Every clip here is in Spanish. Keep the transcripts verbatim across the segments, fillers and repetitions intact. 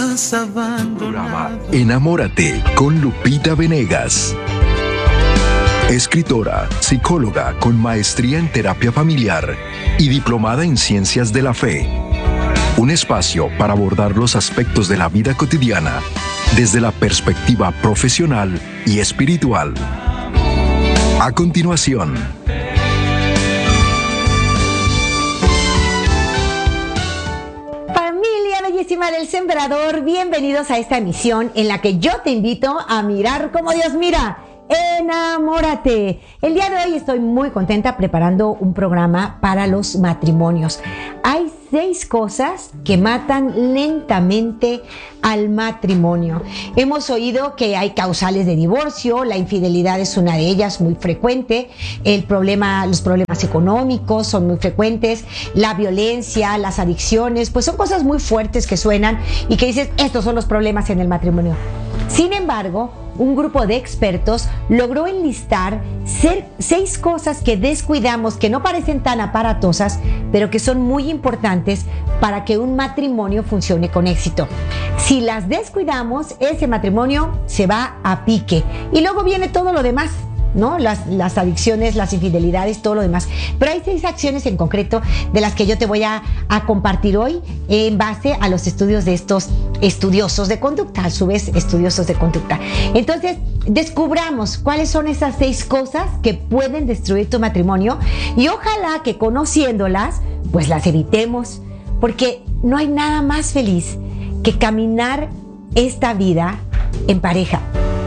Programa Enamórate con Lupita Venegas. Escritora, psicóloga con maestría en terapia familiar y diplomada en ciencias de la fe. Un espacio para abordar los aspectos de la vida cotidiana desde la perspectiva profesional y espiritual. A continuación, bellísima del Sembrador, bienvenidos a esta emisión en la que yo te invito a mirar como Dios mira. Enamórate. El día de hoy estoy muy contenta preparando un programa para los matrimonios. Hay seis cosas que matan lentamente al matrimonio. Hemos oído que hay causales de divorcio, la infidelidad es una de ellas muy frecuente, el problema, los problemas económicos son muy frecuentes, la violencia, las adicciones, pues son cosas muy fuertes que suenan y que dices, estos son los problemas en el matrimonio. Sin embargo, un grupo de expertos logró enlistar seis cosas que descuidamos, que no parecen tan aparatosas, pero que son muy importantes para que un matrimonio funcione con éxito. Si las descuidamos, ese matrimonio se va a pique. Y luego viene todo lo demás, ¿no? Las, las adicciones, las infidelidades, todo lo demás. Pero hay seis acciones en concreto de las que yo te voy a, a compartir hoy en base a los estudios de estos estudiosos de conducta, a su vez estudiosos de conducta. Entonces, descubramos cuáles son esas seis cosas que pueden destruir tu matrimonio y ojalá que conociéndolas, pues las evitemos, porque no hay nada más feliz que caminar esta vida en pareja.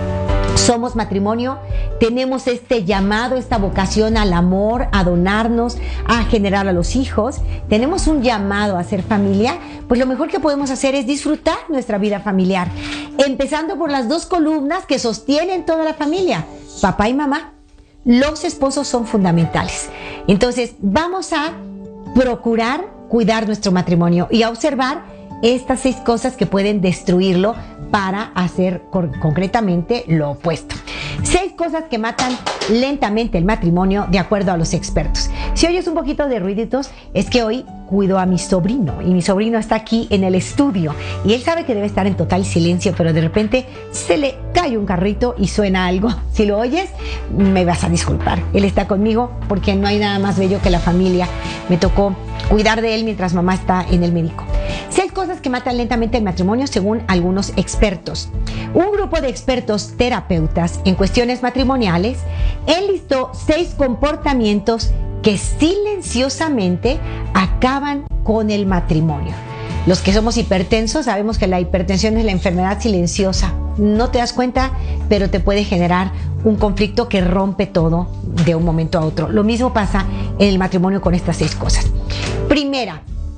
Somos matrimonio, tenemos este llamado, esta vocación al amor, a donarnos, a generar a los hijos. Tenemos un llamado a ser familia, pues lo mejor que podemos hacer es disfrutar nuestra vida familiar. Empezando por las dos columnas que sostienen toda la familia, papá y mamá. Los esposos son fundamentales. Entonces, vamos a procurar cuidar nuestro matrimonio y a observar estas seis cosas que pueden destruirlo para hacer concretamente lo opuesto. Seis cosas que matan lentamente el matrimonio de acuerdo a los expertos. Si oyes un poquito de ruiditos, es que hoy cuido a mi sobrino y mi sobrino está aquí en el estudio y él sabe que debe estar en total silencio, pero de repente se le cae un carrito y suena algo. Si lo oyes, me vas a disculpar. Él está conmigo porque no hay nada más bello que la familia. Me tocó cuidar de él mientras mamá está en el médico. Seis cosas que matan lentamente el matrimonio según algunos expertos. Un grupo de expertos terapeutas en cuestiones matrimoniales enlistó seis comportamientos que silenciosamente acaban con el matrimonio. Los que somos hipertensos sabemos que la hipertensión es la enfermedad silenciosa. No te das cuenta, pero te puede generar un conflicto que rompe todo de un momento a otro. Lo mismo pasa en el matrimonio con estas seis cosas. Primera,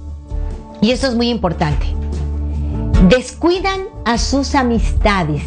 y esto es muy importante, descuidan a sus amistades.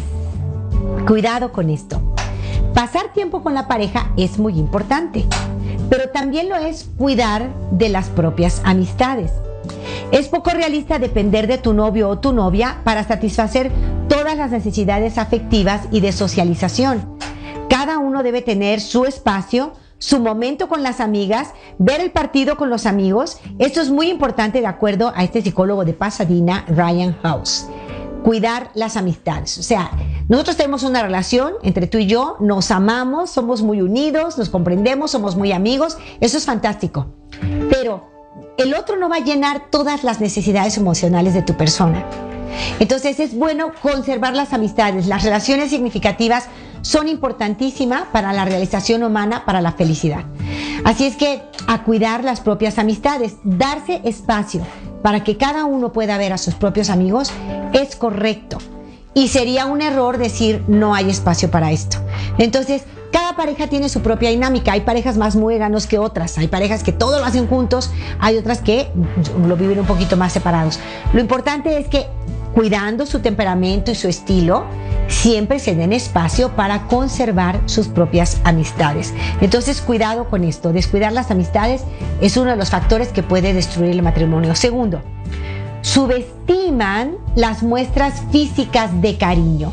Cuidado con esto. Pasar tiempo con la pareja es muy importante, pero también lo es cuidar de las propias amistades. Es poco realista depender de tu novio o tu novia para satisfacer todas las necesidades afectivas y de socialización. Cada uno debe tener su espacio, su momento con las amigas, ver el partido con los amigos. Esto es muy importante de acuerdo a este psicólogo de Pasadena, Ryan House. Cuidar las amistades. O sea, nosotros tenemos una relación entre tú y yo, nos amamos, somos muy unidos, nos comprendemos, somos muy amigos. Eso es fantástico. Pero el otro no va a llenar todas las necesidades emocionales de tu persona. Entonces es bueno conservar las amistades. Las relaciones significativas son importantísimas para la realización humana, para la felicidad. Así es que a cuidar las propias amistades, darse espacio para que cada uno pueda ver a sus propios amigos es correcto. Y sería un error decir no hay espacio para esto. Entonces, cada pareja tiene su propia dinámica. Hay parejas más muéganos que otras. Hay parejas que todo lo hacen juntos. Hay otras que lo viven un poquito más separados. Lo importante es que cuidando su temperamento y su estilo, siempre se den espacio para conservar sus propias amistades. Entonces, cuidado con esto. Descuidar las amistades es uno de los factores que puede destruir el matrimonio. Segundo, subestiman las muestras físicas de cariño.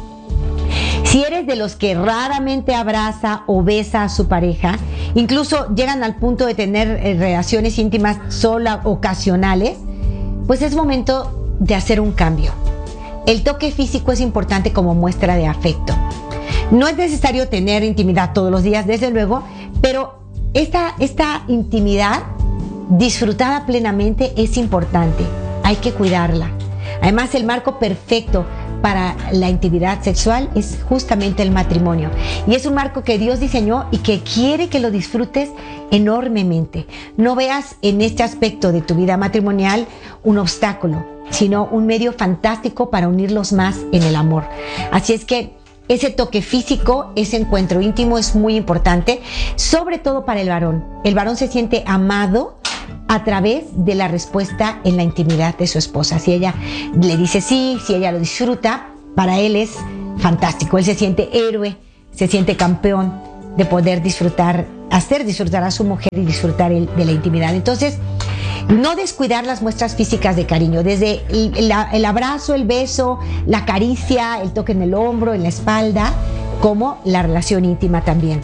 Si eres de los que raramente abraza o besa a su pareja, incluso llegan al punto de tener eh, relaciones íntimas solo ocasionales, pues es momento de hacer un cambio. El toque físico es importante como muestra de afecto. No es necesario tener intimidad todos los días, desde luego, pero esta, esta intimidad disfrutada plenamente es importante. Hay que cuidarla. Además, el marco perfecto para la intimidad sexual es justamente el matrimonio. Y es un marco que Dios diseñó y que quiere que lo disfrutes enormemente. No veas en este aspecto de tu vida matrimonial un obstáculo, sino un medio fantástico para unirlos más en el amor. Así es que ese toque físico, ese encuentro íntimo es muy importante, sobre todo para el varón. El varón se siente amado a través de la respuesta en la intimidad de su esposa. Si ella le dice sí, si ella lo disfruta, para él es fantástico. Él se siente héroe, se siente campeón de poder disfrutar, hacer disfrutar a su mujer y disfrutar el, de la intimidad. Entonces, no descuidar las muestras físicas de cariño, desde el, el, el abrazo, el beso, la caricia, el toque en el hombro, en la espalda, como la relación íntima también.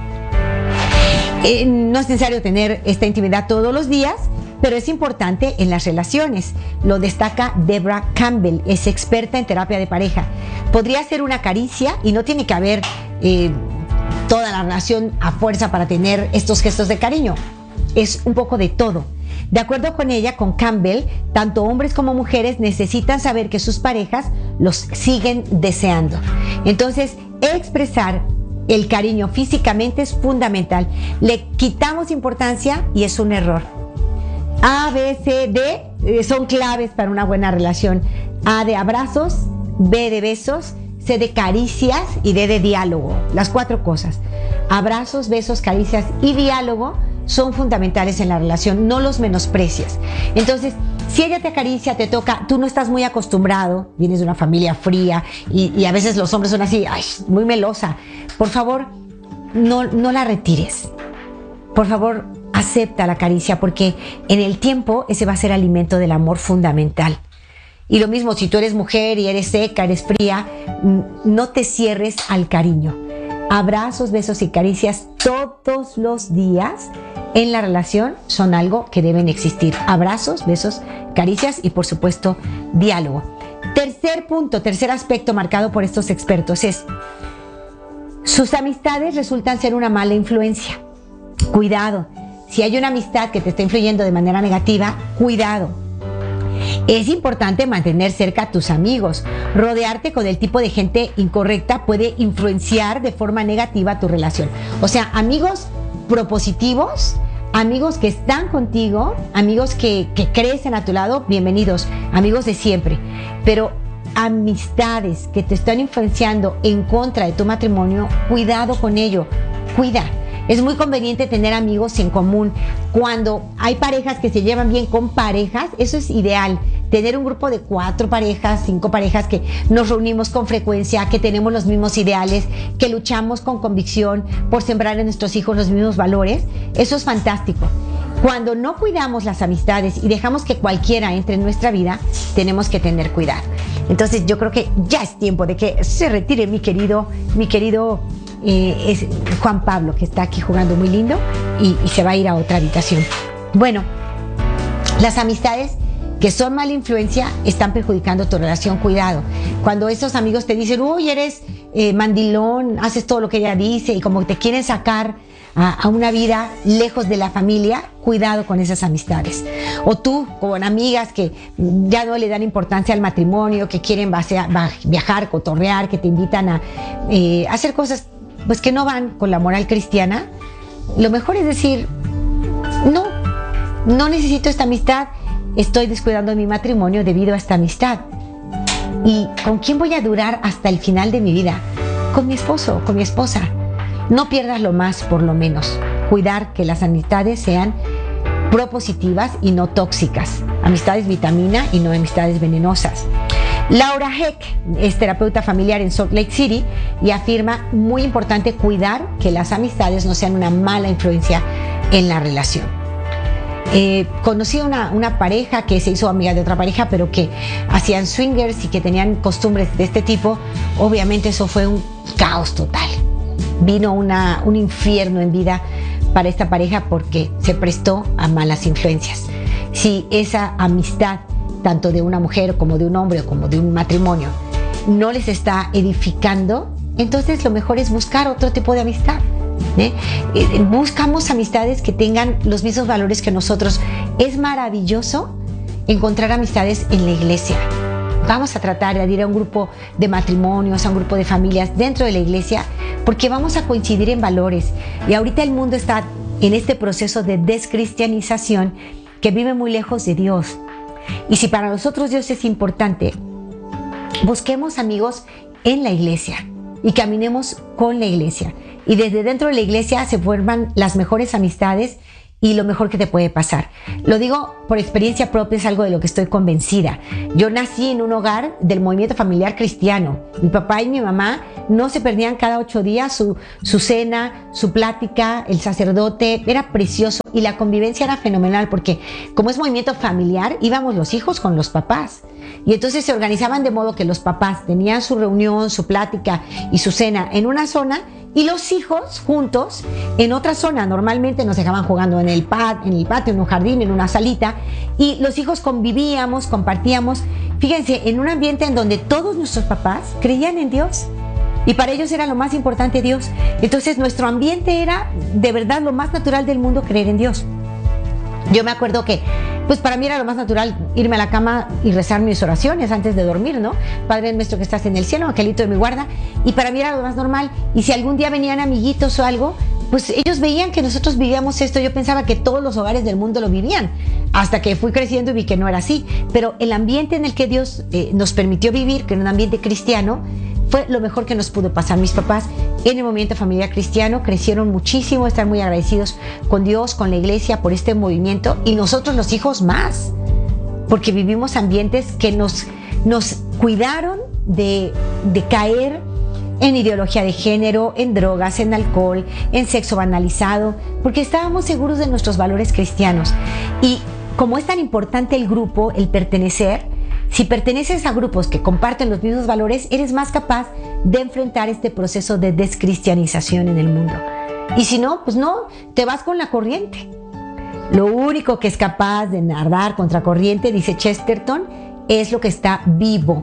Eh, no es necesario tener esta intimidad todos los días, pero es importante en las relaciones. Lo destaca Deborah Campbell, es experta en terapia de pareja. Podría ser una caricia y no tiene que haber eh, toda la relación a fuerza para tener estos gestos de cariño. Es un poco de todo. De acuerdo con ella, con Campbell, tanto hombres como mujeres necesitan saber que sus parejas los siguen deseando. Entonces, expresar el cariño físicamente es fundamental. Le quitamos importancia y es un error. A, B, C, D eh, son claves para una buena relación. A de abrazos, B de besos, C de caricias y D de diálogo. Las cuatro cosas. Abrazos, besos, caricias y diálogo son fundamentales en la relación. No los menosprecies. Entonces, si ella te acaricia, te toca, tú no estás muy acostumbrado, vienes de una familia fría y, y a veces los hombres son así, ay, muy melosa. Por favor, no, no la retires. Por favor, acepta la caricia porque en el tiempo ese va a ser alimento del amor fundamental. Y lo mismo, si tú eres mujer y eres seca, eres fría, no te cierres al cariño. Abrazos, besos y caricias todos los días en la relación son algo que deben existir. Abrazos, besos, caricias y por supuesto diálogo. Tercer punto, tercer aspecto marcado por estos expertos es: sus amistades resultan ser una mala influencia. Cuidado, si hay una amistad que te está influyendo de manera negativa, cuidado. Es importante mantener cerca a tus amigos. Rodearte con el tipo de gente incorrecta puede influenciar de forma negativa tu relación. O sea, amigos propositivos, amigos que están contigo, amigos que, que crecen a tu lado, bienvenidos, amigos de siempre. Pero amistades que te están influenciando en contra de tu matrimonio, cuidado con ello, cuida. Es muy conveniente tener amigos en común. Cuando hay parejas que se llevan bien con parejas, eso es ideal. Tener un grupo de cuatro parejas, cinco parejas que nos reunimos con frecuencia, que tenemos los mismos ideales, que luchamos con convicción por sembrar en nuestros hijos los mismos valores, eso es fantástico. Cuando no cuidamos las amistades y dejamos que cualquiera entre en nuestra vida, tenemos que tener cuidado. Entonces yo creo que ya es tiempo de que se retire mi querido, mi querido eh, es Juan Pablo, que está aquí jugando muy lindo y, y se va a ir a otra habitación. Bueno, las amistades que son mala influencia están perjudicando tu relación. Cuidado. Cuando esos amigos te dicen, uy, eres eh, mandilón, haces todo lo que ella dice y como te quieren sacar a, a una vida lejos de la familia, cuidado con esas amistades. O tú con amigas que ya no le dan importancia al matrimonio, que quieren basea, viajar, cotorrear, que te invitan a eh, hacer cosas pues que no van con la moral cristiana. Lo mejor es decir, no, no necesito esta amistad. Estoy descuidando mi matrimonio debido a esta amistad. ¿Y con quién voy a durar hasta el final de mi vida? Con mi esposo, con mi esposa. No pierdas lo más por lo menos. Cuidar que las amistades sean propositivas y no tóxicas. Amistades vitamina y no amistades venenosas. Laura Heck es terapeuta familiar en Salt Lake City y afirma, muy importante, cuidar que las amistades no sean una mala influencia en la relación. Eh, conocí una, una pareja que se hizo amiga de otra pareja, pero que hacían swingers y que tenían costumbres de este tipo. Obviamente eso fue un caos total. Vino una, un infierno en vida para esta pareja porque se prestó a malas influencias. Si esa amistad tanto de una mujer como de un hombre o como de un matrimonio, no les está edificando, entonces lo mejor es buscar otro tipo de amistad. ¿eh? Eh, buscamos amistades que tengan los mismos valores que nosotros. Es maravilloso encontrar amistades en la iglesia. Vamos a tratar de ir a un grupo de matrimonios, a un grupo de familias dentro de la iglesia, porque vamos a coincidir en valores. Y ahorita el mundo está en este proceso de descristianización, que vive muy lejos de Dios. Y si para nosotros Dios es importante, busquemos amigos en la iglesia y caminemos con la iglesia. Y desde dentro de la iglesia se forman las mejores amistades y lo mejor que te puede pasar. Lo digo por experiencia propia, es algo de lo que estoy convencida. Yo nací en un hogar del movimiento familiar cristiano. Mi papá y mi mamá no se perdían cada ocho días su, su cena, su plática, el sacerdote. Era precioso y la convivencia era fenomenal porque como es movimiento familiar, íbamos los hijos con los papás. Y entonces se organizaban de modo que los papás tenían su reunión, su plática y su cena en una zona, y los hijos juntos en otra zona. Normalmente nos dejaban jugando en el, pat, en el patio, en un jardín, en una salita, y los hijos convivíamos, compartíamos. Fíjense, en un ambiente en donde todos nuestros papás creían en Dios y para ellos era lo más importante Dios. Entonces nuestro ambiente era de verdad lo más natural del mundo, creer en Dios. Yo me acuerdo que, pues para mí era lo más natural irme a la cama y rezar mis oraciones antes de dormir, ¿no? Padre nuestro que estás en el cielo, angelito de mi guarda. Y para mí era lo más normal. Y si algún día venían amiguitos o algo, pues ellos veían que nosotros vivíamos esto. Yo pensaba que todos los hogares del mundo lo vivían, hasta que fui creciendo y vi que no era así. Pero el ambiente en el que Dios eh, nos permitió vivir, que era un ambiente cristiano, fue lo mejor que nos pudo pasar. Mis papás en el movimiento familiar cristiano crecieron muchísimo, están muy agradecidos con Dios, con la iglesia por este movimiento, y nosotros los hijos más, porque vivimos ambientes que nos, nos cuidaron de, de caer en ideología de género, en drogas, en alcohol, en sexo banalizado, porque estábamos seguros de nuestros valores cristianos. Y como es tan importante el grupo, el pertenecer, si perteneces a grupos que comparten los mismos valores, eres más capaz de enfrentar este proceso de descristianización en el mundo. Y si no, pues no, te vas con la corriente. Lo único que es capaz de nadar contra corriente, dice Chesterton, es lo que está vivo.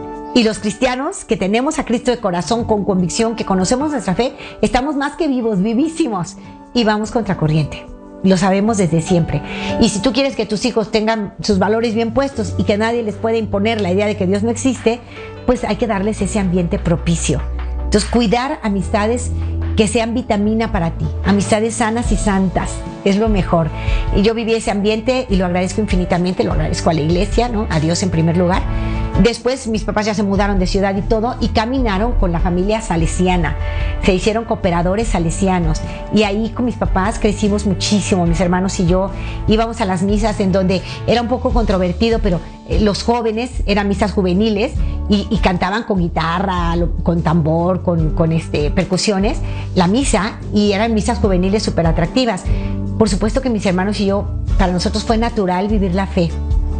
Y los cristianos que tenemos a Cristo de corazón, con convicción, que conocemos nuestra fe, estamos más que vivos, vivísimos, y vamos contra corriente. Lo sabemos desde siempre. Y si tú quieres que tus hijos tengan sus valores bien puestos y que nadie les pueda imponer la idea de que Dios no existe, pues hay que darles ese ambiente propicio. Entonces, cuidar amistades que sean vitamina para ti, amistades sanas y santas, es lo mejor. Y yo viví ese ambiente y lo agradezco infinitamente, lo agradezco a la iglesia, ¿no? A Dios en primer lugar. Después mis papás ya se mudaron de ciudad y todo, y caminaron con la familia salesiana, se hicieron cooperadores salesianos, y ahí con mis papás crecimos muchísimo. Mis hermanos y yo íbamos a las misas en donde era un poco controvertido, pero los jóvenes eran misas juveniles y, y cantaban con guitarra, con tambor, con, con este, percusiones, la misa, y eran misas juveniles súper atractivas. Por supuesto que mis hermanos y yo, para nosotros fue natural vivir la fe.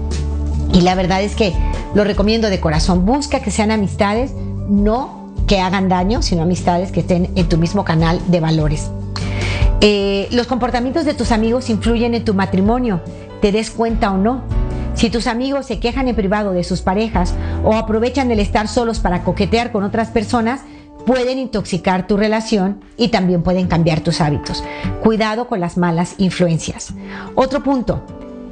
Y la verdad es que lo recomiendo de corazón. Busca que sean amistades, no que hagan daño, sino amistades que estén en tu mismo canal de valores. Eh, los comportamientos de tus amigos influyen en tu matrimonio, te des cuenta o no. Si tus amigos se quejan en privado de sus parejas o aprovechan el estar solos para coquetear con otras personas, pueden intoxicar tu relación y también pueden cambiar tus hábitos. Cuidado con las malas influencias. Otro punto.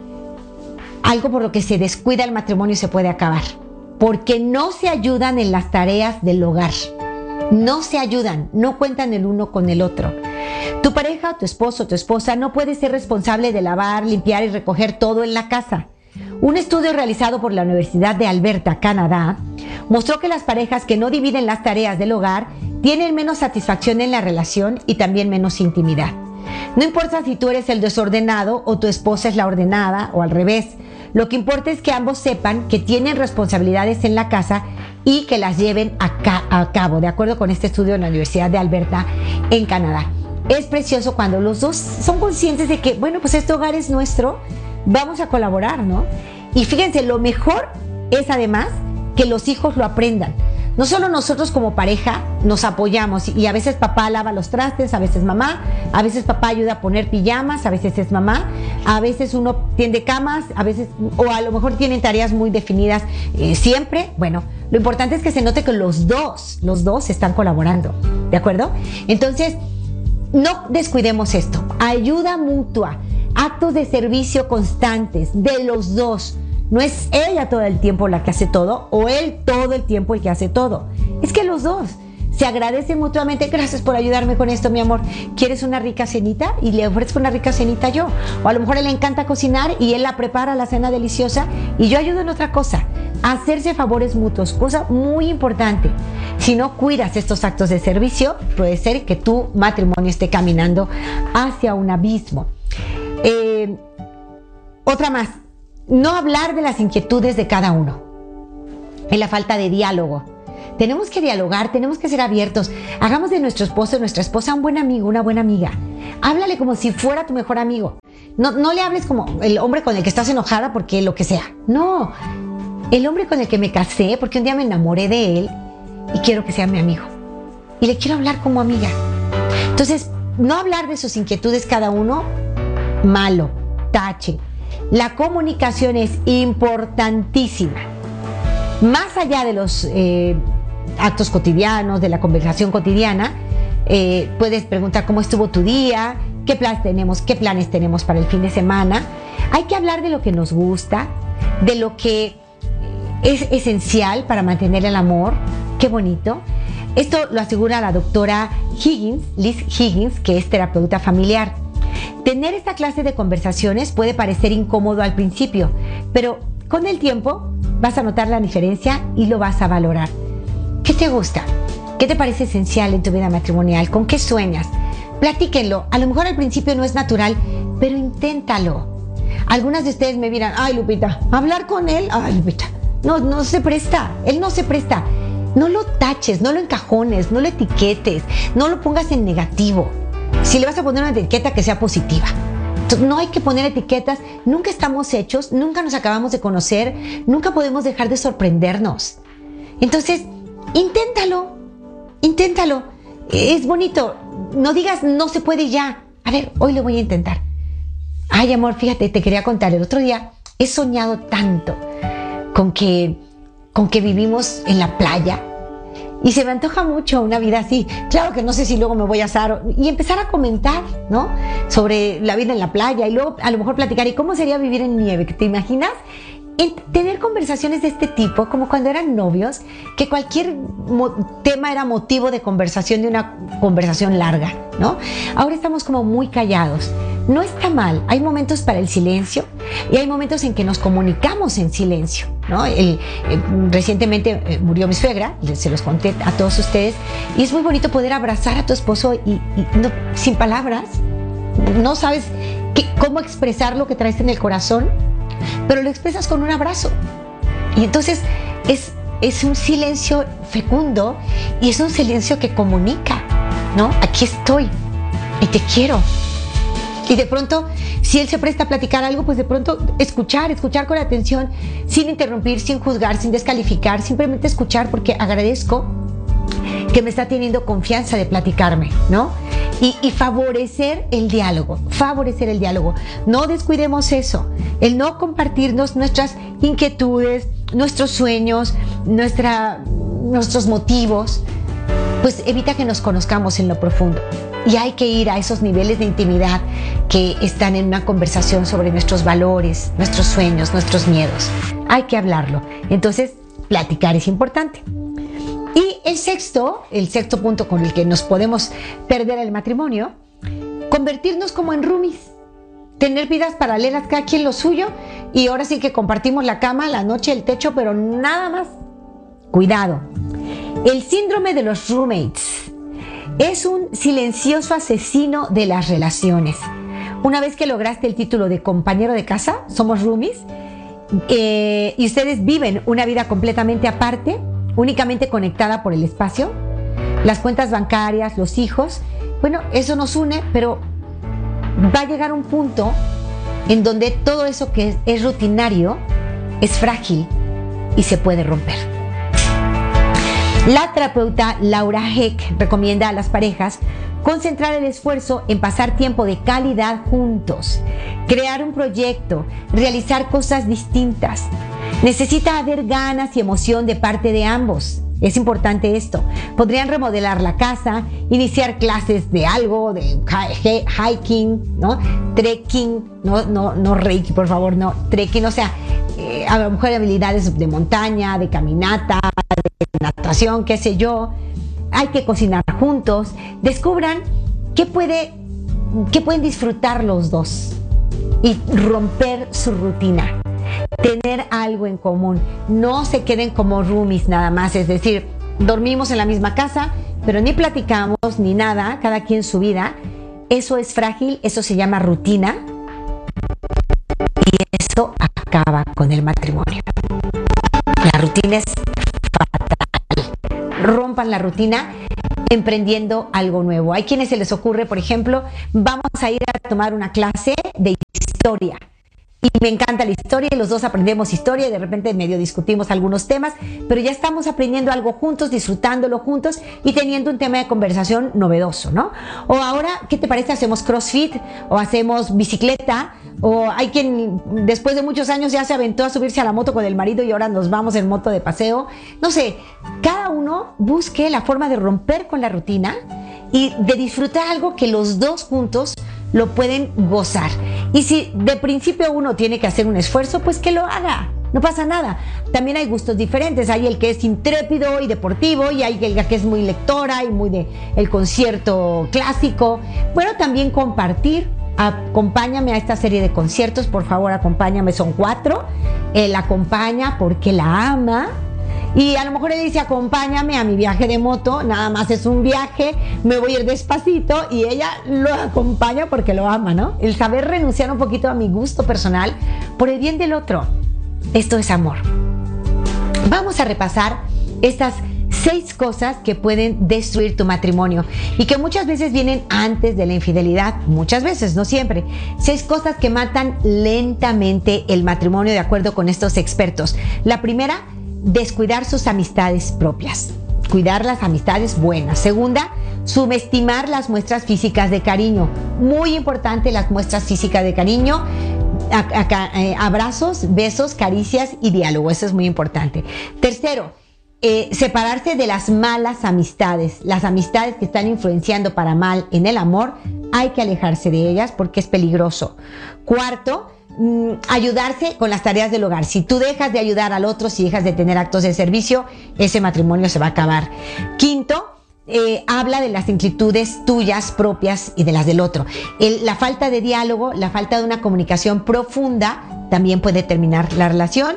Algo por lo que se descuida el matrimonio se puede acabar, porque no se ayudan en las tareas del hogar. No se ayudan, no cuentan el uno con el otro. Tu pareja, tu esposo, tu esposa no puede ser responsable de lavar, limpiar y recoger todo en la casa. Un estudio realizado por la Universidad de Alberta, Canadá, mostró que las parejas que no dividen las tareas del hogar tienen menos satisfacción en la relación y también menos intimidad. No importa si tú eres el desordenado o tu esposa es la ordenada o al revés. Lo que importa es que ambos sepan que tienen responsabilidades en la casa y que las lleven a, ca a cabo, de acuerdo con este estudio de la Universidad de Alberta en Canadá. Es precioso cuando los dos son conscientes de que, bueno, pues este hogar es nuestro, vamos a colaborar, ¿no? Y fíjense, lo mejor es además que los hijos lo aprendan. No solo nosotros como pareja nos apoyamos, y a veces papá lava los trastes, a veces mamá, a veces papá ayuda a poner pijamas, a veces es mamá, A veces uno tiende camas, a veces, o a lo mejor tienen tareas muy definidas eh, siempre. Bueno, lo importante es que se note que los dos, los dos están colaborando, ¿de acuerdo? Entonces, no descuidemos esto. Ayuda mutua, actos de servicio constantes de los dos. No es ella todo el tiempo la que hace todo o él todo el tiempo el que hace todo. Es que los dos se agradecen mutuamente. Gracias por ayudarme con esto, mi amor. ¿Quieres una rica cenita? Y le ofrezco una rica cenita yo. O a lo mejor a él le encanta cocinar y él la prepara la cena deliciosa y yo ayudo en otra cosa. Hacerse favores mutuos, cosa muy importante. Si no cuidas estos actos de servicio, puede ser que tu matrimonio esté caminando hacia un abismo. Eh, otra más. No hablar de las inquietudes de cada uno. En la falta de diálogo. Tenemos que dialogar, tenemos que ser abiertos. Hagamos de nuestro esposo o nuestra esposa un buen amigo, una buena amiga. Háblale como si fuera tu mejor amigo. No, no le hables como el hombre con el que estás enojada porque lo que sea. No, el hombre con el que me casé porque un día me enamoré de él y quiero que sea mi amigo. Y le quiero hablar como amiga. Entonces, no hablar de sus inquietudes cada uno, malo, tache. La comunicación es importantísima. Más allá de los eh, actos cotidianos, de la conversación cotidiana, eh, puedes preguntar cómo estuvo tu día, qué planes tenemos, qué planes tenemos para el fin de semana. Hay que hablar de lo que nos gusta, de lo que es esencial para mantener el amor. Qué bonito. Esto lo asegura la doctora Higgins, Liz Higgins, que es terapeuta familiar. Tener esta clase de conversaciones puede parecer incómodo al principio, pero con el tiempo vas a notar la diferencia y lo vas a valorar. ¿Qué te gusta? ¿Qué te parece esencial en tu vida matrimonial? ¿Con qué sueñas? Platíquenlo. A lo mejor al principio no es natural, pero inténtalo. Algunas de ustedes me dirán, ay, Lupita, hablar con él, ay, Lupita, no, no se presta, él no se presta. No lo taches, no lo encajones, no lo etiquetes, no lo pongas en negativo. Si le vas a poner una etiqueta, que sea positiva. Entonces, no hay que poner etiquetas, nunca estamos hechos, nunca nos acabamos de conocer, nunca podemos dejar de sorprendernos. Entonces, inténtalo, inténtalo. Es bonito, no digas no se puede ya. A ver, hoy lo voy a intentar. Ay, amor, fíjate, te quería contar, el otro día he soñado tanto con que, con que vivimos en la playa. Y se me antoja mucho una vida así. Claro que no sé si luego me voy a asar y empezar a comentar, ¿no? Sobre la vida en la playa y luego a lo mejor platicar y cómo sería vivir en nieve. ¿Te imaginas? En tener conversaciones de este tipo, como cuando eran novios, que cualquier tema era motivo de conversación, de una conversación larga, ¿no? Ahora estamos como muy callados. No está mal, hay momentos para el silencio y hay momentos en que nos comunicamos en silencio, ¿no? El, el, recientemente eh, murió mi suegra, se los conté a todos ustedes, y es muy bonito poder abrazar a tu esposo y, y no, sin palabras, no sabes qué, cómo expresar lo que traes en el corazón, pero lo expresas con un abrazo. Y entonces es, es un silencio fecundo y es un silencio que comunica, ¿no? Aquí estoy y te quiero. Y de pronto, si él se presta a platicar algo, pues de pronto escuchar, escuchar con atención, sin interrumpir, sin juzgar, sin descalificar, simplemente escuchar porque agradezco que me está teniendo confianza de platicarme, ¿no? Y, y favorecer el diálogo, favorecer el diálogo. No descuidemos eso, el no compartirnos nuestras inquietudes, nuestros sueños, nuestra, nuestros motivos, pues evita que nos conozcamos en lo profundo. Y hay que ir a esos niveles de intimidad que están en una conversación sobre nuestros valores, nuestros sueños, nuestros miedos. Hay que hablarlo. Entonces, platicar es importante. Y el sexto, el sexto punto con el que nos podemos perder el matrimonio, convertirnos como en roomies. Tener vidas paralelas, cada quien lo suyo, y ahora sí que compartimos la cama, la noche, el techo, pero nada más. Cuidado. El síndrome de los roommates es un silencioso asesino de las relaciones. Una vez que lograste el título de compañero de casa, somos roomies, eh, y ustedes viven una vida completamente aparte, únicamente conectada por el espacio, las cuentas bancarias, los hijos, bueno, eso nos une, pero va a llegar un punto en donde todo eso que es, es rutinario es frágil y se puede romper. La terapeuta Laura Heck recomienda a las parejas concentrar el esfuerzo en pasar tiempo de calidad juntos. crear un proyecto, realizar cosas distintas. Necesita haber ganas y emoción de parte de ambos. Es importante esto. Podrían remodelar la casa, iniciar clases de algo, de hiking, ¿no? Trekking, no, no, no reiki, por favor, no, trekking, o sea, eh, a lo mejor habilidades de montaña, de caminata, de natación, qué sé yo. Hay que cocinar juntos. Descubran qué puede, qué pueden disfrutar los dos y romper su rutina. Tener algo en común. No se queden como roomies nada más, es decir, dormimos en la misma casa, pero ni platicamos ni nada, cada quien su vida. Eso es frágil, eso se llama rutina y eso acaba con el matrimonio. La rutina es fatal. Rompan la rutina emprendiendo algo nuevo. Hay quienes se les ocurre, por ejemplo, vamos a ir a tomar una clase de historia. Y me encanta la historia y los dos aprendemos historia y de repente medio discutimos algunos temas, pero ya estamos aprendiendo algo juntos, disfrutándolo juntos y teniendo un tema de conversación novedoso, ¿no? O ahora, ¿qué te parece? Hacemos CrossFit o hacemos bicicleta, o hay quien después de muchos años ya se aventó a subirse a la moto con el marido y ahora nos vamos en moto de paseo. No sé, cada uno busque la forma de romper con la rutina y de disfrutar algo que los dos juntos lo pueden gozar. Y si de principio uno tiene que hacer un esfuerzo, pues que lo haga, no pasa nada. También hay gustos diferentes, hay el que es intrépido y deportivo y hay el que es muy lectora y muy de el concierto clásico. Bueno, también compartir. Acompáñame a esta serie de conciertos, por favor, acompáñame, son cuatro. Él acompaña porque la ama. Y a lo mejor él dice, acompáñame a mi viaje de moto, nada más es un viaje, me voy a ir despacito, y ella lo acompaña porque lo ama, ¿no? El saber renunciar un poquito a mi gusto personal por el bien del otro. Esto es amor. Vamos a repasar estas seis cosas que pueden destruir tu matrimonio y que muchas veces vienen antes de la infidelidad, muchas veces, no siempre. Seis cosas que matan lentamente el matrimonio de acuerdo con estos expertos. La primera, descuidar sus amistades propias, cuidar las amistades buenas. Segunda, subestimar las muestras físicas de cariño. Muy importante las muestras físicas de cariño. Acá, eh, abrazos, besos, caricias y diálogo. Eso es muy importante. Tercero, eh, separarse de las malas amistades. Las amistades que están influenciando para mal en el amor, hay que alejarse de ellas porque es peligroso. Cuarto, ayudarse con las tareas del hogar. Si tú dejas de ayudar al otro, si dejas de tener actos de servicio, ese matrimonio se va a acabar. Quinto, eh, habla de las inquietudes tuyas propias y de las del otro. El, la falta de diálogo, la falta de una comunicación profunda también puede terminar la relación.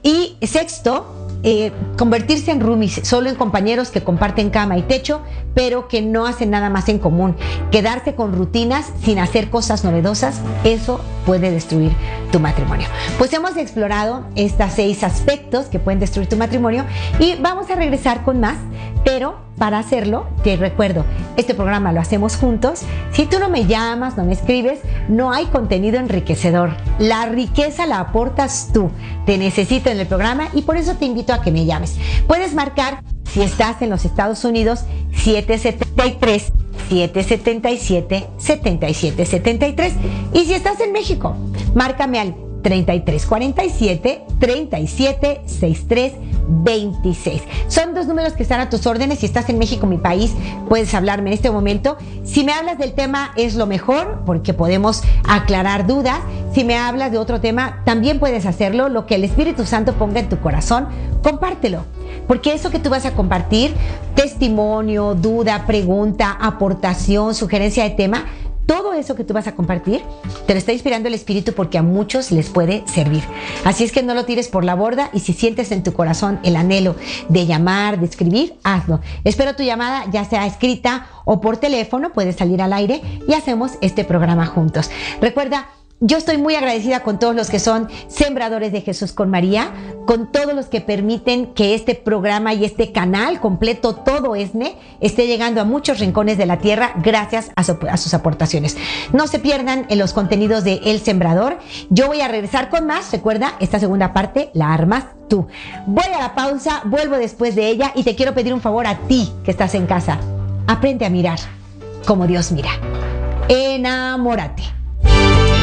Y sexto, Eh, convertirse en roomies, solo en compañeros que comparten cama y techo, pero que no hacen nada más en común. Quedarse con rutinas sin hacer cosas novedosas, eso puede destruir tu matrimonio. Pues hemos explorado estos seis aspectos que pueden destruir tu matrimonio y vamos a regresar con más, pero para hacerlo, te recuerdo, este programa lo hacemos juntos. Si tú no me llamas, no me escribes, no hay contenido enriquecedor. La riqueza la aportas tú. Te necesito en el programa y por eso te invito a que me llames. Puedes marcar, si estás en los Estados Unidos, siete siete tres, siete siete siete, siete siete siete tres. Y si estás en México, márcame al treinta y tres cuarenta y siete, treinta y siete sesenta y tres veintiséis. Son dos números que están a tus órdenes. Si estás en México, mi país, puedes hablarme en este momento. Si me hablas del tema, es lo mejor, porque podemos aclarar dudas. Si me hablas de otro tema, también puedes hacerlo. Lo que el Espíritu Santo ponga en tu corazón, compártelo. Porque eso que tú vas a compartir, testimonio, duda, pregunta, aportación, sugerencia de tema, todo eso que tú vas a compartir, te lo está inspirando el Espíritu porque a muchos les puede servir. Así es que no lo tires por la borda y si sientes en tu corazón el anhelo de llamar, de escribir, hazlo. Espero tu llamada, ya sea escrita o por teléfono, puedes salir al aire y hacemos este programa juntos. Recuerda, yo estoy muy agradecida con todos los que son sembradores de Jesús con María, con todos los que permiten que este programa y este canal completo, todo ESNE, esté llegando a muchos rincones de la tierra gracias a, su, a sus aportaciones. No se pierdan en los contenidos de El Sembrador. Yo voy a regresar con más. Recuerda, esta segunda parte la armas tú. Voy a la pausa, vuelvo después de ella y te quiero pedir un favor a ti que estás en casa. Aprende a mirar como Dios mira. Enamórate.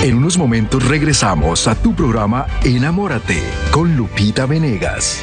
En unos momentos regresamos a tu programa Enamórate con Lupita Venegas.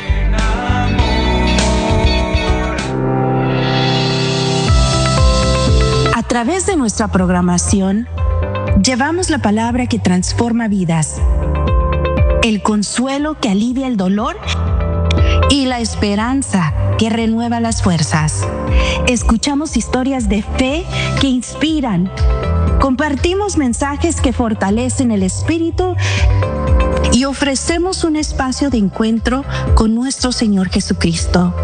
A través de nuestra programación, llevamos la palabra que transforma vidas, el consuelo que alivia el dolor y la esperanza que renueva las fuerzas. Escuchamos historias de fe que inspiran. Compartimos mensajes que fortalecen el espíritu y ofrecemos un espacio de encuentro con nuestro Señor Jesucristo.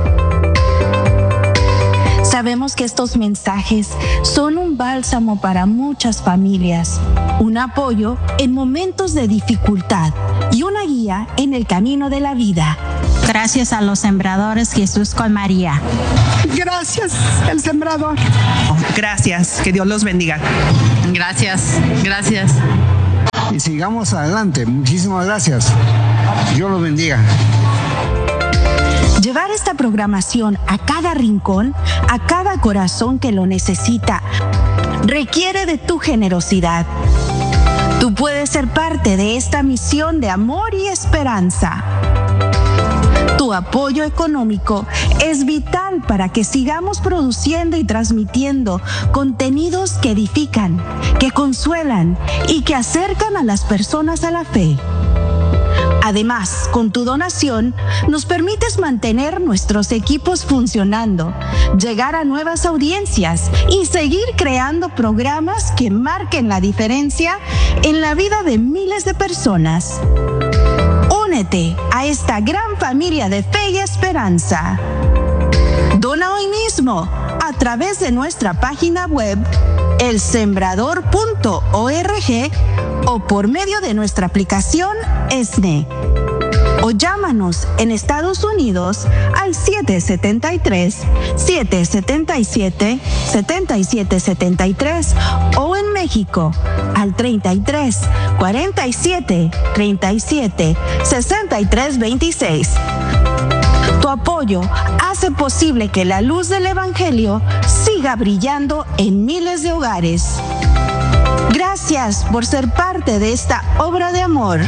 Sabemos que estos mensajes son un bálsamo para muchas familias, un apoyo en momentos de dificultad y una guía en el camino de la vida. Gracias a los sembradores Jesús con María. Gracias, el sembrador. Gracias, que Dios los bendiga. Gracias, gracias. Y sigamos adelante. Muchísimas gracias. Dios los bendiga. Llevar esta programación a cada rincón, a cada corazón que lo necesita, requiere de tu generosidad. Tú puedes ser parte de esta misión de amor y esperanza. Tu apoyo económico es vital para que sigamos produciendo y transmitiendo contenidos que edifican, que consuelan y que acercan a las personas a la fe. Además, con tu donación, nos permites mantener nuestros equipos funcionando, llegar a nuevas audiencias y seguir creando programas que marquen la diferencia en la vida de miles de personas. Únete a esta gran familia de fe y esperanza. Dona hoy mismo a través de nuestra página web el sembrador punto org o por medio de nuestra aplicación ESNE. O llámanos en Estados Unidos al siete siete tres, siete siete siete, siete siete siete tres o en México al treinta y tres, cuarenta y siete, treinta y siete, sesenta y tres veintiséis. Tu apoyo hace posible que la luz del Evangelio siga brillando en miles de hogares. Gracias por ser parte de esta obra de amor.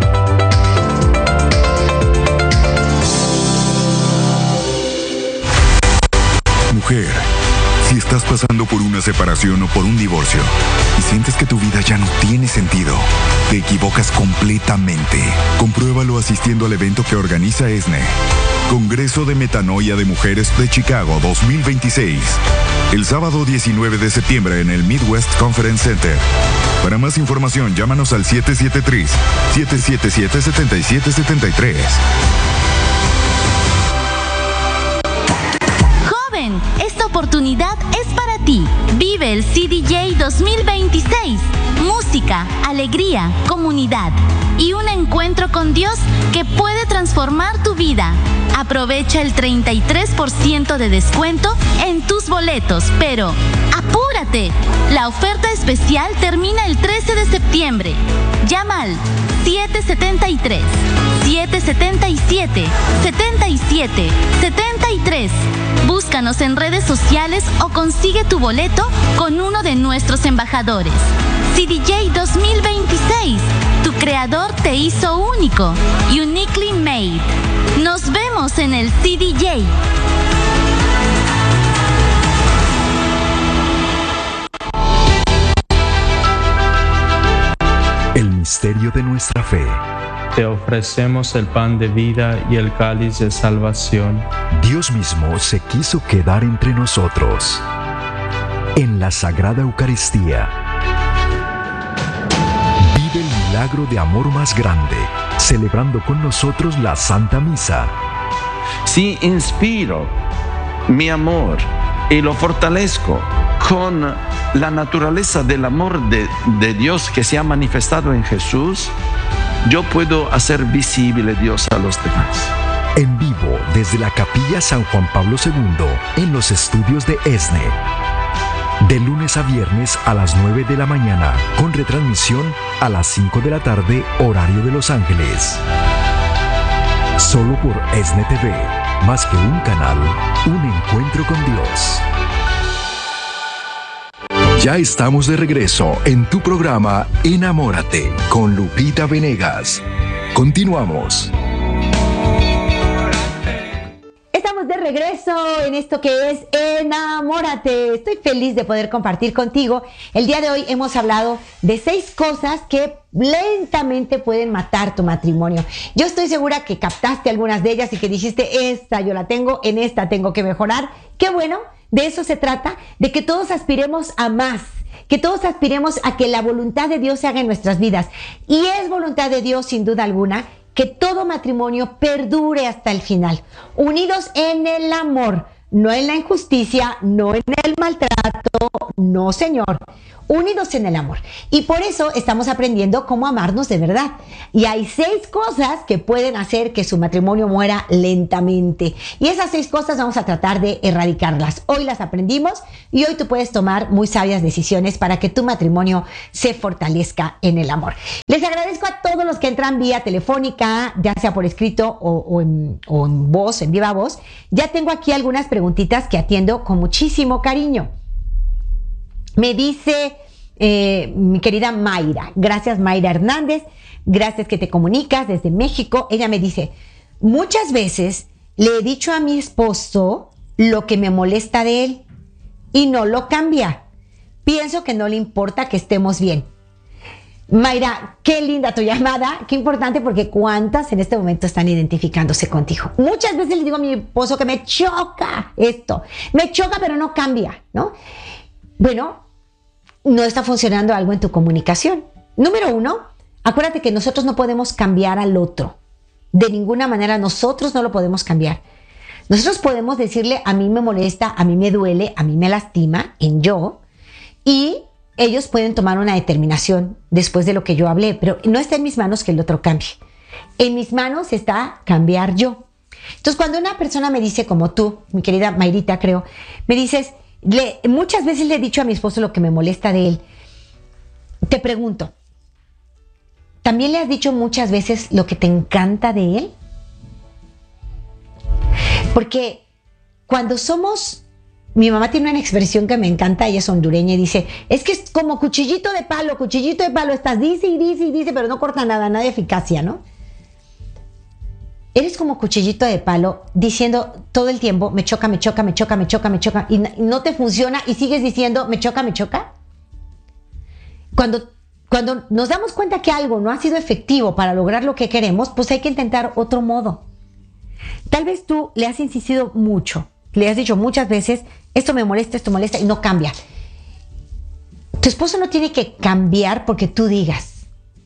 Mujer, si estás pasando por una separación o por un divorcio y sientes que tu vida ya no tiene sentido, te equivocas completamente. Compruébalo asistiendo al evento que organiza ESNE, Congreso de Metanoia de Mujeres de Chicago dos mil veintiséis, el sábado diecinueve de septiembre en el Midwest Conference Center. Para más información, llámanos al siete siete tres, siete siete siete, siete siete siete tres. Esta oportunidad es para ti. Vive el C D J dos mil veintiséis. Música, alegría, comunidad y un encuentro con Dios que puede transformar tu vida. Aprovecha el treinta y tres por ciento de descuento en tus boletos, pero ¡apúrate! La oferta especial termina el trece de septiembre. Llama al siete siete tres, siete siete siete, siete siete siete tres. Búscanos en redes sociales o consigue tu boleto con uno de nuestros embajadores. C D J dos mil veintiséis. Tu creador te hizo único. Uniquely made. Nos vemos en el C D J. El misterio de nuestra fe. Te ofrecemos el pan de vida y el cáliz de salvación. Dios mismo se quiso quedar entre nosotros. En la Sagrada Eucaristía, vive el milagro de amor más grande, celebrando con nosotros la Santa Misa. Si inspiro mi amor y lo fortalezco con la naturaleza del amor de, de Dios que se ha manifestado en Jesús, yo puedo hacer visible Dios a los demás. En vivo desde la Capilla San Juan Pablo segundo en los estudios de ESNE. De lunes a viernes a las nueve de la mañana, con retransmisión a las cinco de la tarde, horario de Los Ángeles. Solo por ESNE T V, más que un canal, un encuentro con Dios. Ya estamos de regreso en tu programa Enamórate con Lupita Venegas. Continuamos. Estamos de regreso en esto que es Enamórate. Estoy feliz de poder compartir contigo. El día de hoy hemos hablado de seis cosas que lentamente pueden matar tu matrimonio. Yo estoy segura que captaste algunas de ellas y que dijiste, esta yo la tengo, en esta tengo que mejorar. Qué bueno, de eso se trata, de que todos aspiremos a más, que todos aspiremos a que la voluntad de Dios se haga en nuestras vidas. Y es voluntad de Dios, sin duda alguna, que todo matrimonio perdure hasta el final, unidos en el amor, no en la injusticia, no en el maltrato, no, señor, unidos en el amor. Y por eso estamos aprendiendo cómo amarnos de verdad. Y hay seis cosas que pueden hacer que su matrimonio muera lentamente. Y esas seis cosas vamos a tratar de erradicarlas. Hoy las aprendimos y hoy tú puedes tomar muy sabias decisiones para que tu matrimonio se fortalezca en el amor. Les agradezco a todos los que entran vía telefónica, ya sea por escrito o, o, en, o en voz, en viva voz. Ya tengo aquí algunas preguntitas que atiendo con muchísimo cariño. Me dice eh, mi querida Mayra, gracias Mayra Hernández, gracias que te comunicas desde México. Ella me dice, muchas veces le he dicho a mi esposo lo que me molesta de él y no lo cambia. Pienso que no le importa que estemos bien. Mayra, qué linda tu llamada, qué importante, porque cuántas en este momento están identificándose contigo. Muchas veces le digo a mi esposo que me choca esto, me choca pero no cambia, ¿no? Bueno, no está funcionando algo en tu comunicación. Número uno, acuérdate que nosotros no podemos cambiar al otro. De ninguna manera nosotros no lo podemos cambiar. Nosotros podemos decirle, a mí me molesta, a mí me duele, a mí me lastima, en yo, y ellos pueden tomar una determinación después de lo que yo hablé, pero no está en mis manos que el otro cambie. En mis manos está cambiar yo. Entonces, cuando una persona me dice, como tú, mi querida Mayrita, creo, me dices, Le, muchas veces le he dicho a mi esposo lo que me molesta de él. Te pregunto, ¿también le has dicho muchas veces lo que te encanta de él? Porque cuando somos... Mi mamá tiene una expresión que me encanta, ella es hondureña y dice, es que es como cuchillito de palo, cuchillito de palo, estás dice y dice y dice, pero no corta nada, nada de eficacia, ¿no? Eres como cuchillito de palo diciendo todo el tiempo, me choca, me choca, me choca, me choca, me choca, y no te funciona y sigues diciendo, me choca, me choca. Cuando, cuando nos damos cuenta que algo no ha sido efectivo para lograr lo que queremos, pues hay que intentar otro modo. Tal vez tú le has insistido mucho, le has dicho muchas veces, esto me molesta, esto molesta, y no cambia. Tu esposo no tiene que cambiar porque tú digas.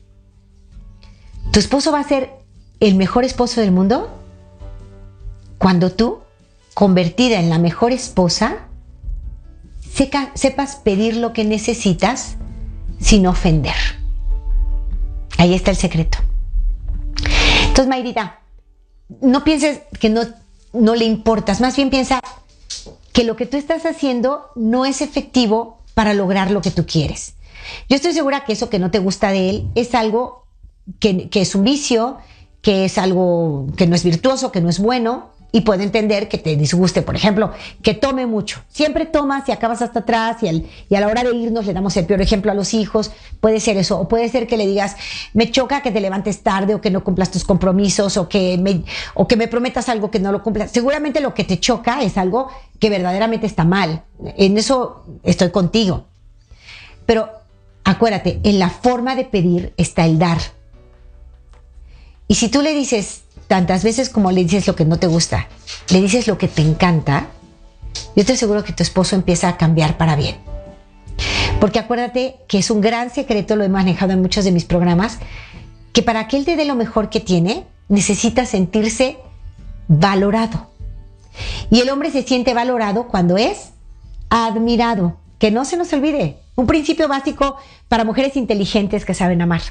Tu esposo va a ser el mejor esposo del mundo cuando tú, convertida en la mejor esposa, seca, sepas pedir lo que necesitas sin ofender. Ahí está el secreto. Entonces, Mayrita, no pienses que no, no le importas, más bien piensa que lo que tú estás haciendo no es efectivo para lograr lo que tú quieres. Yo estoy segura que eso que no te gusta de él es algo que, que es un vicio, que es algo que no es virtuoso, que no es bueno, y puede entender que te disguste, por ejemplo, que tome mucho. Siempre tomas y acabas hasta atrás y, al, y a la hora de irnos le damos el peor ejemplo a los hijos. Puede ser eso, o puede ser que le digas, me choca que te levantes tarde o que no cumplas tus compromisos o que me, o que me prometas algo que no lo cumplas. Seguramente lo que te choca es algo que verdaderamente está mal. En eso estoy contigo. Pero acuérdate, en la forma de pedir está el dar. Y si tú le dices tantas veces como le dices lo que no te gusta, le dices lo que te encanta, yo estoy seguro que tu esposo empieza a cambiar para bien. Porque acuérdate que es un gran secreto, lo he manejado en muchos de mis programas, que para que él te dé lo mejor que tiene, necesita sentirse valorado. Y el hombre se siente valorado cuando es admirado. Que no se nos olvide, un principio básico para mujeres inteligentes que saben amar.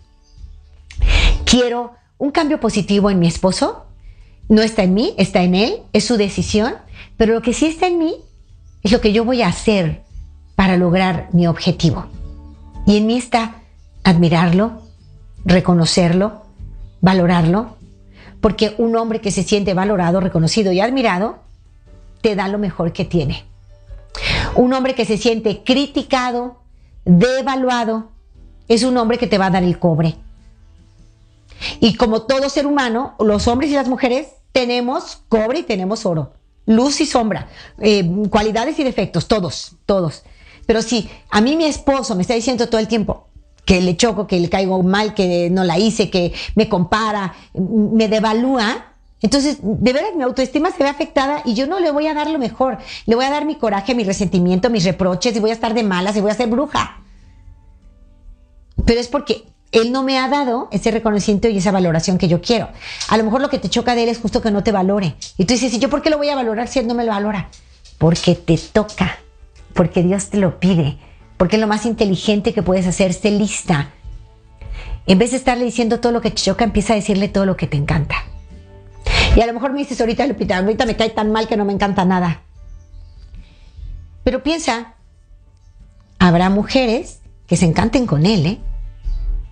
Quiero un cambio positivo en mi esposo. No está en mí, está en él, es su decisión, pero lo que sí está en mí es lo que yo voy a hacer para lograr mi objetivo. Y en mí está admirarlo, reconocerlo, valorarlo, porque un hombre que se siente valorado, reconocido y admirado, te da lo mejor que tiene. Un hombre que se siente criticado, devaluado, es un hombre que te va a dar el cobre. Y como todo ser humano, los hombres y las mujeres tenemos cobre y tenemos oro, luz y sombra, eh, cualidades y defectos, todos, todos. Pero si a mí mi esposo me está diciendo todo el tiempo que le choco, que le caigo mal, que no la hice, que me compara, me devalúa, entonces de veras mi autoestima se ve afectada y yo no le voy a dar lo mejor. Le voy a dar mi coraje, mi resentimiento, mis reproches y voy a estar de malas y voy a ser bruja. Pero es porque él no me ha dado ese reconocimiento y esa valoración que yo quiero. A lo mejor lo que te choca de él es justo que no te valore. Y tú dices, ¿y yo por qué lo voy a valorar si él no me lo valora? Porque te toca, porque Dios te lo pide, porque es lo más inteligente que puedes hacer, sé lista. En vez de estarle diciendo todo lo que te choca, empieza a decirle todo lo que te encanta. Y a lo mejor me dices, ahorita, Lupita, ahorita me cae tan mal que no me encanta nada. Pero piensa, habrá mujeres que se encanten con él, ¿eh?